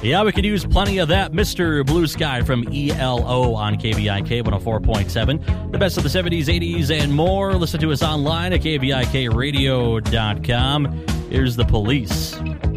Yeah, we could use plenty of that. Mr. Blue Sky from ELO on KVIK 104.7. The best of the 70s, 80s, and more. Listen to us online at KVIKradio.com. Here's The Police.